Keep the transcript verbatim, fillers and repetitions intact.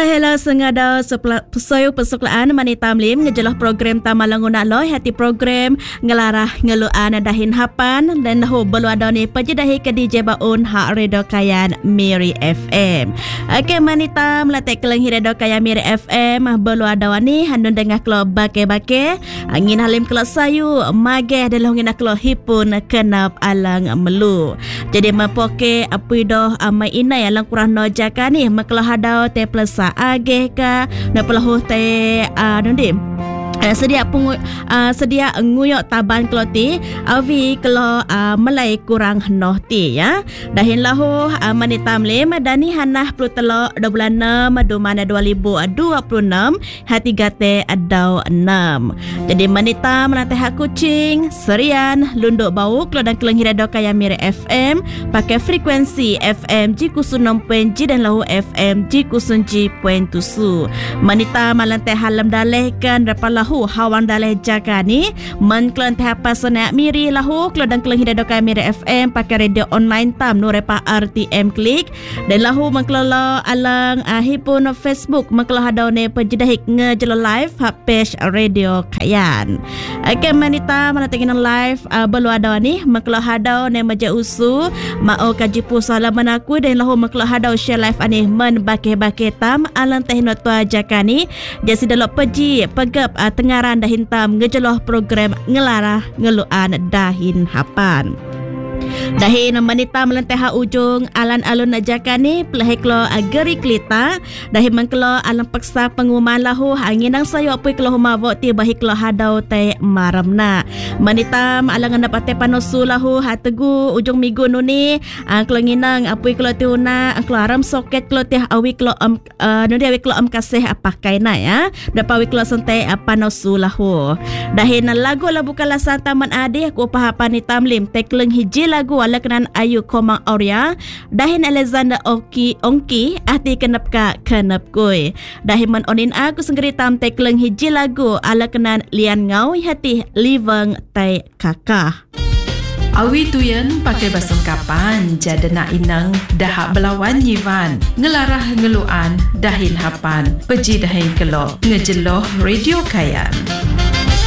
Hello sengada pesoyo persuklaan mani tamlim ngejelah program tamalanguna loy hati program ngelarah ngeluan dahin hapan dan ho belu ada ni pejedahi ke D J baun hak redo kayan Miri F M. Okey mani tam latek kelenghi redo kayan Miri F M belu ada ni handun dengah kelo bake-bake angin halim kelo sayu mageh dalam ngina kelo hipun kenap alang melu. Jadi mempoke apui doh amai inai alang kurang no jaka ni makelo hadau te plus ageh ka na pelahu te uh, nandim Uh, sedia pungu, uh, sedia nguyok taban keloti awi kalau uh, melai kurang noh ti ya dahin lahu uh, mani tamlim dani hanah puluh telok dua bulan enam du mana dua ribu dua puluh enam hati gate adau enam. Jadi mani tam nanti hak kucing serian lunduk bau kalau dan keleng hirado kaya Miri F M pakai frekuensi F M G kusun enam point G dan lahu F M G kusun G point tujuh. Mani tam lantai halam dalehkan dapat lahu hawan daleh jaka ni menklan tahap pasana Miri lahu kelodang keleng hidado kaya Miri F M pakai radio online tam nurepa R T M klik dan lahu mengkelala alang uh, hipun Facebook mengkelala hadau ne penjedahik ngejelo live hak page radio kayan. Okey manita mana tenginan live uh, belu ada ni mengkelala hadau ne meja usu mau kaji pusalaman aku dan lahu mengkelala hadau share live ani men bake-bake tam alang tehno tua jaka ni jasi delok peji pegap uh, tengaran dahin tam ngejeloh program ngelarah ngeluan dahin hapan. Dahin manita melenteha ujung alan alun najaka ni pelahiklo ageri klita dahin mengkelo alang paksa pengumuman lahu angin ang sayo apui kelo humawok ti bahiklo hadau te maramna manita alangan dapat te panosu lahu hategu ujung minggu nuni ang kelo nginang apui kelo ti una ang kelo aram soket kelo ti awi kelo am uh, nudi awi kelo am kasih apakai na ya dapat awi kelo sente panosu lahu dahin lagu labu kalasan taman adi aku pahapan ni tamlim tekleng hiji lagu ala kenan Ayu Komang Aurea dahin Alexander Oki Ongki ahti kenap ka kenap koi dahin man onin aku senggeri tam tekleng hiji lagu ala kenan Lian Ngau hati liveng tai kakah. Awi tuyen pakai basung kapan jadena inang dahak belawan yivan ngelarah ngeluan dahin hapan peji dahin kelo ngejeloh radio kayan.